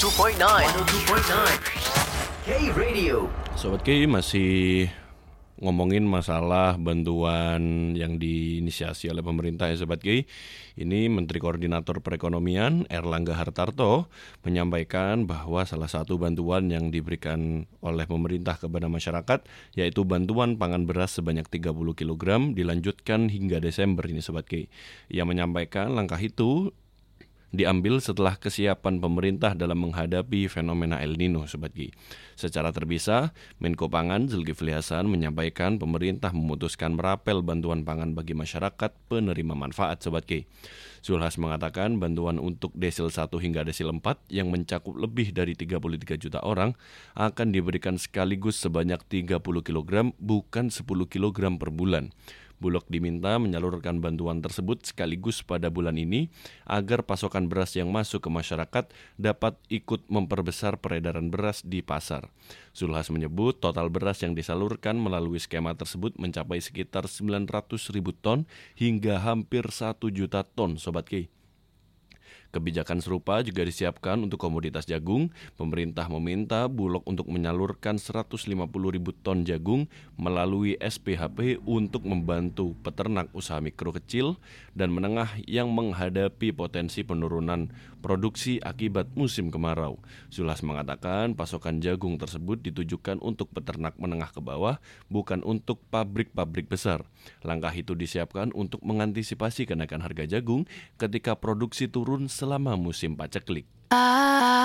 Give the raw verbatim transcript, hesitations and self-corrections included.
satu koma sembilan. seratus dua koma sembilan. K-Radio. Sobat K, masih ngomongin masalah bantuan yang diinisiasi oleh pemerintah ya Sobat K. Ini Menteri Koordinator Perekonomian Erlangga Hartarto menyampaikan bahwa salah satu bantuan yang diberikan oleh pemerintah kepada masyarakat yaitu bantuan pangan beras sebanyak tiga puluh kilogram dilanjutkan hingga Desember ini Sobat K. Ia menyampaikan langkah itu diambil setelah kesiapan pemerintah dalam menghadapi fenomena El Nino, Sobat Ki. Secara terpisah, Menko Pangan Zulkifli Hasan menyampaikan pemerintah memutuskan merapel bantuan pangan bagi masyarakat penerima manfaat, Sobat Ki. Zulhas mengatakan bantuan untuk desil satu hingga desil empat yang mencakup lebih dari tiga puluh tiga juta orang akan diberikan sekaligus sebanyak tiga puluh kilogram, bukan sepuluh kilogram per bulan. Bulog diminta menyalurkan bantuan tersebut sekaligus pada bulan ini agar pasokan beras yang masuk ke masyarakat dapat ikut memperbesar peredaran beras di pasar. Zulhas menyebut total beras yang disalurkan melalui skema tersebut mencapai sekitar sembilan ratus ribu ton hingga hampir satu juta ton, Sobat Ki. Kebijakan serupa juga disiapkan untuk komoditas jagung. Pemerintah meminta Bulog untuk menyalurkan seratus lima puluh ribu ton jagung melalui S P H P untuk membantu peternak usaha mikro kecil dan menengah yang menghadapi potensi penurunan produksi akibat musim kemarau. Zulhas mengatakan pasokan jagung tersebut ditujukan untuk peternak menengah ke bawah, bukan untuk pabrik-pabrik besar. Langkah itu disiapkan untuk mengantisipasi kenaikan harga jagung ketika produksi turun selama musim paceklik.